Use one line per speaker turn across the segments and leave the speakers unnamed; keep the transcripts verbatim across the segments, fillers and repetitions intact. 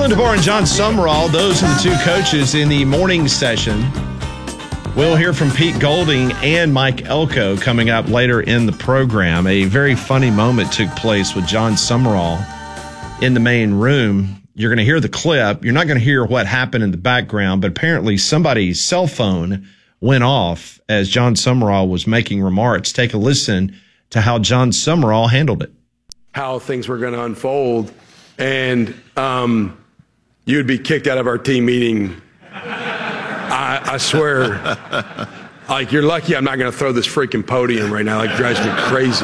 Kalen DeBoer and John Summerall, those are the two coaches in the morning session. We'll hear from Pete Golding and Mike Elko coming up later in the program. A very funny moment took place with John Summerall in the main room. You're going to hear the clip. You're not going to hear what happened in the background, but apparently somebody's cell phone went off as John Summerall was making remarks. Take a listen to how John Summerall handled it.
How things were going to unfold, and um, you'd be kicked out of our team meeting. I, I swear, like, you're lucky I'm not going to throw this freaking podium right now. Like, drives me crazy.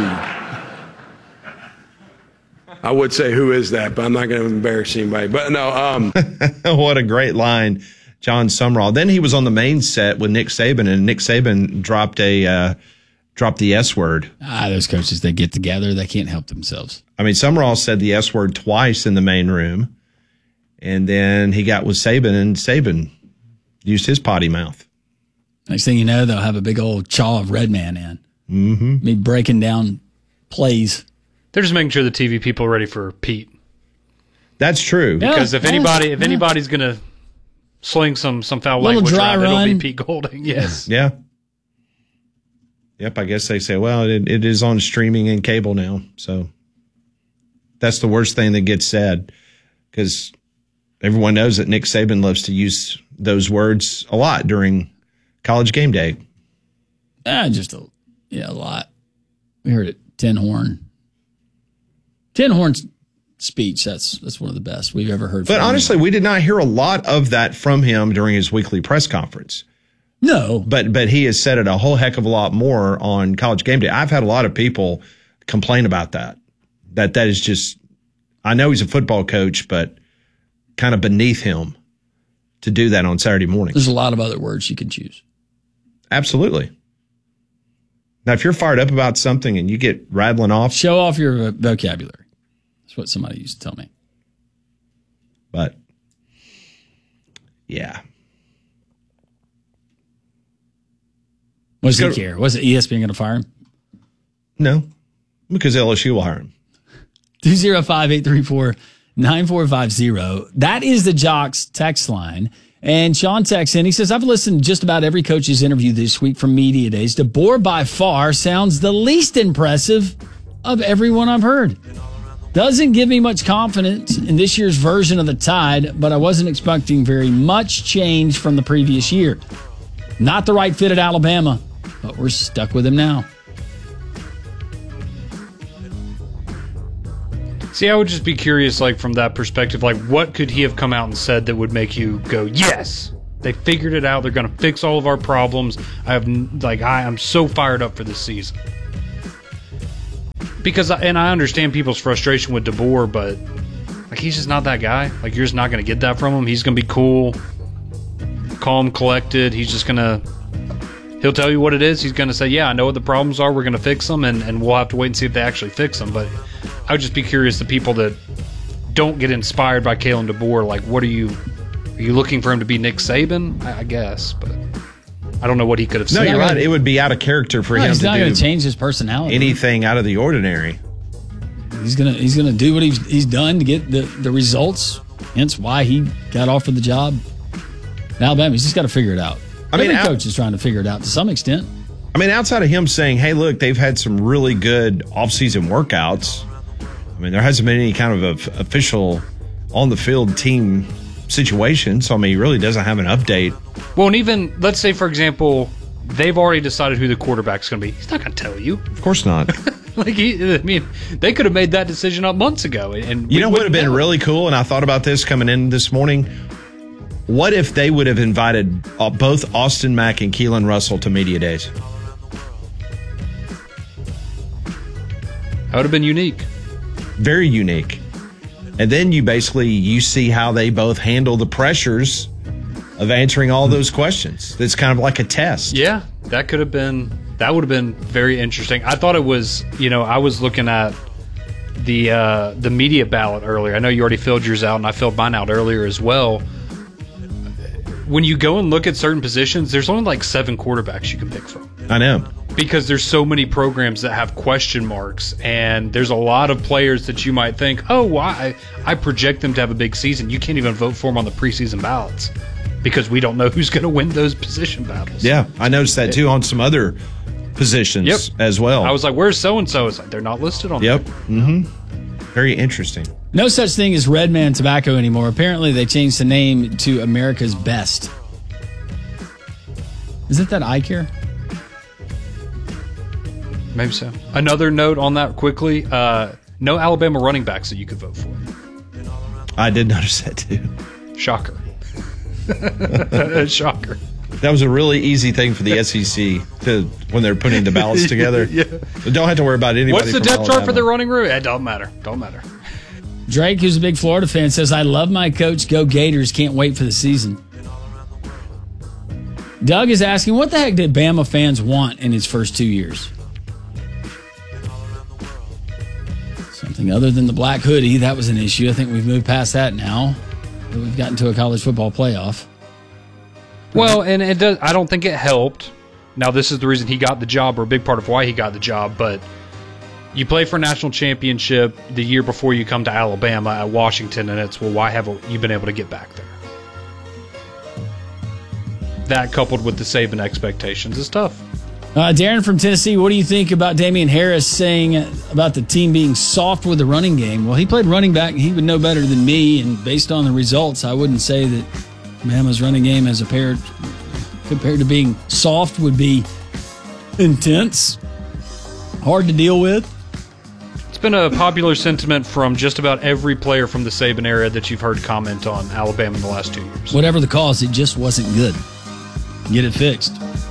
I would say, who is that? But I'm not going to embarrass anybody. But no. Um.
What a great line, John Summerall. Then he was on the main set with Nick Saban, and Nick Saban dropped a uh, dropped the S word.
Ah, those coaches, they get together, they can't help themselves.
I mean, Summerall said the S word twice in the main room, and then he got with Saban, and Saban used his potty mouth.
Next thing you know, they'll have a big old chaw of Red Man in.
Mm-hmm.
Me breaking down plays.
They're just making sure the T V people are ready for Pete.
That's true.
Yeah,
because if
yeah,
anybody, if
yeah.
anybody's gonna sling some some foul
Little
language
dry
around, it'll
run.
be Pete Golding. Yes.
Yeah. Yep. I guess they say, well, it, it is on streaming and cable now, so that's the worst thing that gets said, because everyone knows that Nick Saban loves to use those words a lot during College Game Day.
Ah, just a yeah, a lot. We heard it. Tin Horn. Tin Horn's speech. That's that's one of the best we've ever heard.
But
from
honestly,
him.
we did not hear a lot of that from him during his weekly press conference.
No,
But but he has said it a whole heck of a lot more on College Game Day. I've had a lot of people complain about that. That that is just, I know he's a football coach, but kind of beneath him to do that on Saturday morning.
there's a lot of other words you can choose.
Absolutely. Now, if you're fired up about something and you get rattling off,
Show off your vocabulary. That's what somebody used to tell me.
but yeah.
What's he
Go-
care? Was it E S P N going to fire him?
No, because L S U will hire him.
two oh five, eight three four, nine four five zero. That is the Jocks text line. And Sean texts in. He says, I've listened to just about every coach's interview this week from Media Days. DeBoer by far sounds the least impressive of everyone I've heard. Doesn't give me much confidence in this year's version of the Tide, but I wasn't expecting very much change from the previous year. Not the right fit at Alabama, but we're stuck with him now.
See, I would just be curious, like, from that perspective, like, what could he have come out and said that would make you go, yes, they figured it out. They're going to fix all of our problems. I have, like, I am so fired up for this season. Because, and I understand people's frustration with DeBoer, but, like, he's just not that guy. Like, you're just not going to get that from him. He's going to be cool, calm, collected. He's just going to, he'll tell you what it is. He's going to say, yeah, I know what the problems are. We're going to fix them, and, and we'll have to wait and see if they actually fix them. But I would just be curious, the people that don't get inspired by Kalen DeBoer, like, what are you, are you looking for him to be Nick Saban? I, I guess, but I don't know what he could have
No,
said.
you're right. It would be out of character for
No,
him
he's
to
not going
do
to change his personality.
anything out of the ordinary.
He's gonna he's gonna do what he's he's done to get the, the results. Hence why he got offered the job in Alabama. He's just got to figure it out.
I mean,
Every
out-
coach is trying to figure it out to some extent.
I mean, outside of him saying, hey, look, they've had some really good offseason workouts. I mean, there hasn't been any kind of a, official on-the-field team situation. So, I mean, he really doesn't have an update.
Well, and even, let's say, for example, they've already decided who the quarterback's going to be. He's not going to tell you.
Of course not.
Like, he, I mean, they could have made that decision up months ago. And
You
we
know what would have been
wouldn't know.
really cool, and I thought about this coming in this morning? What if they would have invited uh, both Austin Mack and Keelan Russell to Media Days?
That would have been unique.
Very unique. And then you basically, you see how they both handle the pressures of answering all those questions. It's kind of like a test.
Yeah, that could have been, that would have been very interesting. I thought it was, you know, I was looking at the uh, the media ballot earlier. I know you already filled yours out, and I filled mine out earlier as well. When you go and look at certain positions, there's only like seven quarterbacks you can pick from.
I know.
because there's so many programs that have question marks, and there's a lot of players that you might think, oh, why I project them to have a big season. You can't even vote for them on the preseason ballots because we don't know who's going to win those position battles.
Yeah, I noticed that too on some other positions
Yep.
as well.
I was like, where's so-and-so? It's like, they're not listed on
Yep.
there.
Mm-hmm. Very interesting.
No such thing as Red Man Tobacco anymore. Apparently, they changed the name to America's Best. Isn't that eye care?
Maybe so. Another note on that quickly, uh, no Alabama running backs that you could vote for.
I did notice that too.
Shocker. Shocker.
That was a really easy thing for the S E C to when they're putting the ballots together.
Yeah.
They don't have to worry about anybody.
What's the
from
depth chart
Alabama.
for the running room? It don't matter. Don't matter.
Drake, who's a big Florida fan, says, I love my coach. Go Gators. Can't wait for the season. Doug is asking, what the heck did Bama fans want in his first two years? Something other than the black hoodie. That was an issue. I think we've moved past that now. We've gotten to a college football playoff.
Well, and it does. I don't think it helped. Now, this is the reason he got the job, or a big part of why he got the job, but you play for a national championship the year before you come to Alabama at Washington, and it's, well, why haven't you been able to get back there? That coupled with the Saban expectations is tough.
Uh, Darren from Tennessee, what do you think about Damian Harris saying about the team being soft with the running game? Well, he played running back. He would know better than me, and based on the results, I wouldn't say that Bama's running game as a pair compared to being soft would be intense, hard to deal with.
It's been a popular sentiment from just about every player from the Saban era that you've heard comment on Alabama in the last two years.
Whatever the cause, it just wasn't good. Get it fixed.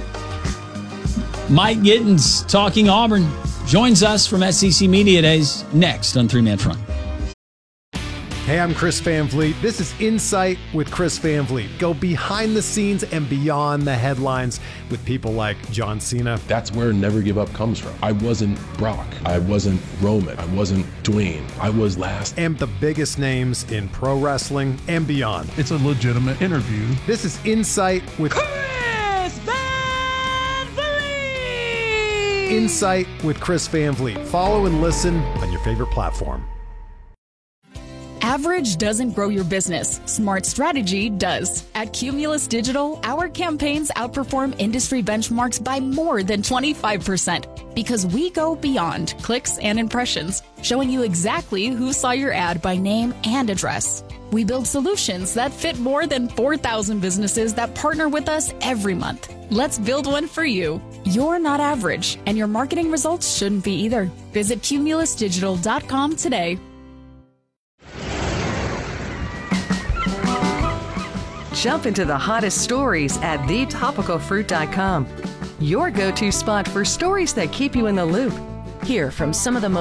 Mike Gittins, Talking Auburn, joins us from S E C Media Days next on Three Man Front.
Hey, I'm Chris Van Vliet. This is Insight with Chris Van Vliet. Go behind the scenes and beyond the headlines with people like John Cena.
That's where Never Give Up comes from. I wasn't Brock. I wasn't Roman. I wasn't Dwayne. I was last.
And the biggest names in pro wrestling and beyond.
It's a legitimate interview.
This is Insight with
Chris Van Vliet.
Insight with Chris Van Vliet. Follow and listen on your favorite platform.
Average doesn't grow your business. Smart strategy does. At Cumulus Digital, our campaigns outperform industry benchmarks by more than twenty-five percent because we go beyond clicks and impressions, showing you exactly who saw your ad by name and address. We build solutions that fit more than four thousand businesses that partner with us every month. Let's build one for you. You're not average, and your marketing results shouldn't be either. Visit cumulus digital dot com today.
Jump into the hottest stories at the topical fruit dot com. Your go-to spot for stories that keep you in the loop. Hear from some of the most